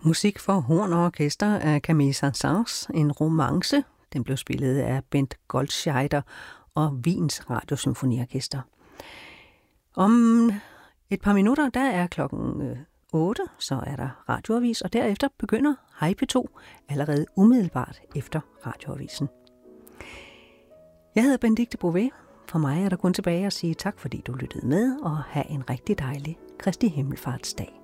Musik for horn og orkester af Camille Saint-Saëns, en romance. Den blev spillet af Bent Goldscheider og Wiens Radiosymfoniorkester. Om et par minutter, der er klokken 8, så er der radioavis, og derefter begynder Hej P2 allerede umiddelbart efter radioavisen. Jeg hedder Benedikte Bové. For mig er der kun tilbage at sige tak, fordi du lyttede med, og have en rigtig dejlig Kristi Himmelfartsdag.